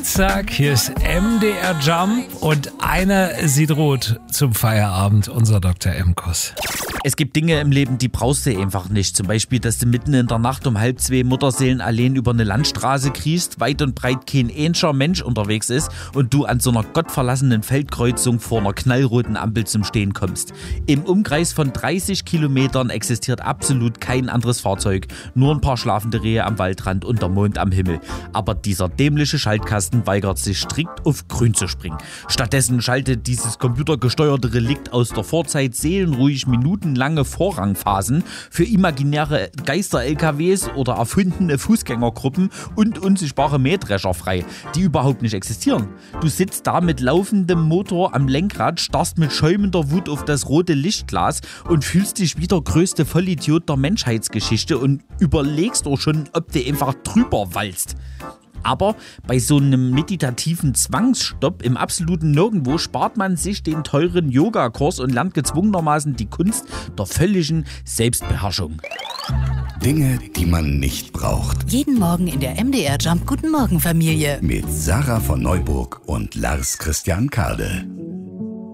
Zack, hier ist MDR Jump und einer sieht rot zum Feierabend, unser Dr. Imkus. Es gibt Dinge im Leben, die brauchst du einfach nicht. Zum Beispiel, dass du mitten in der Nacht um 1:30 Mutterseelen allein über eine Landstraße kriechst, weit und breit kein einziger Mensch unterwegs ist und du an so einer gottverlassenen Feldkreuzung vor einer knallroten Ampel zum Stehen kommst. Im Umkreis von 30 Kilometern existiert absolut kein anderes Fahrzeug, nur ein paar schlafende Rehe am Waldrand und der Mond am Himmel. Aber dieser dämliche Schaltkasten weigert sich strikt auf grün zu springen. Stattdessen schaltet dieses computergesteuerte Relikt aus der Vorzeit seelenruhig minutenlange Vorrangphasen für imaginäre Geister-LKWs oder erfundene Fußgängergruppen und unsichtbare Mähdrescher frei, die überhaupt nicht existieren. Du sitzt da mit laufendem Motor am Lenkrad, starrst mit schäumender Wut auf das rote Lichtglas und fühlst dich wie der größte Vollidiot der Menschheitsgeschichte und überlegst auch schon, ob du einfach drüber walzt. Aber bei so einem meditativen Zwangsstopp im absoluten Nirgendwo spart man sich den teuren Yogakurs und lernt gezwungenermaßen die Kunst der völligen Selbstbeherrschung. Dinge, die man nicht braucht. Jeden Morgen in der MDR Jump Guten Morgen Familie. Mit Sarah von Neuburg und Lars Christian Kade.